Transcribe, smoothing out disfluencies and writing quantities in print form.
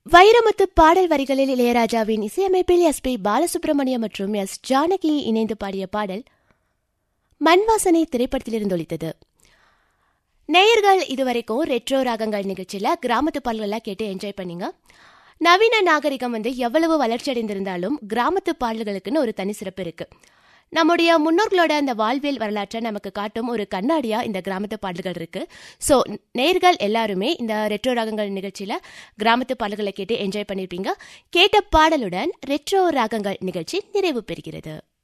வைரமுத்து பாடல் வரிகளில் இளையராஜாவின் இசையமைப்பில் எஸ்.பி. பாலசுப்ரமணியம் மற்றும் எஸ். ஜானகி இணைந்து பாடிய பாடல் மண்வாசனை திரைப்படத்திலிருந்து ஒலித்தது. நேயர்கள் இதுவரைக்கும் ரெட்ரோ ராகங்கள் நிகழ்ச்சியில கிராமத்து பாடல்கள்லாம் கேட்டு என்ஜாய் பண்ணீங்க. நவீன நாகரிகம் எவ்வளவு வளர்ச்சி அடைந்திருந்தாலும் கிராமத்து பாடல்களுக்குன்னு ஒரு தனி சிறப்பு இருக்கு. நம்முடைய முன்னோர்களோட அந்த வாழ்வியல் வரலாற்றை நமக்கு காட்டும் ஒரு கண்ணாடியா இந்த கிராமத்து பாடல்கள் இருக்கு. ஸோ நேயர்கள் எல்லாருமே இந்த ரெட்ரோ ராகங்கள் நிகழ்ச்சியில கிராமத்து பாடல்களை கேட்டு என்ஜாய் பண்ணியிருப்பீங்க. கேட்ட பாடலுடன் ரெட்ரோ ராகங்கள் நிகழ்ச்சி நிறைவு பெறுகிறது.